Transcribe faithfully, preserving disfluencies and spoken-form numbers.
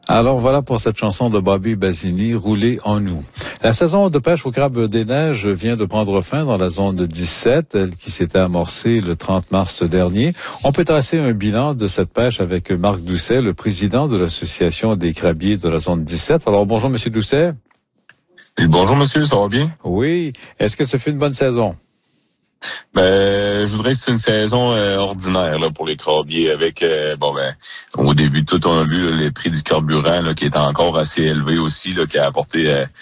Alors voilà pour cette chanson de Bobby Basini, Rouler en nous. La saison de pêche au crabe des neiges vient de prendre fin dans la zone de dix-sept, elle qui s'était amorcée le trente mars dernier. On peut tracer un bilan de cette pêche avec Marc Doucet, le président de l'association des crabiers de la zone dix-sept. Alors bonjour Monsieur Doucet. Et bonjour monsieur, ça va bien? Oui. Est-ce que ce fut une bonne saison? Ben, je voudrais que c'est une saison euh, ordinaire là pour les crabiers avec euh, bon ben au début tout on a vu là, les prix du carburant là, qui est encore assez élevé aussi là, qui a apporté euh,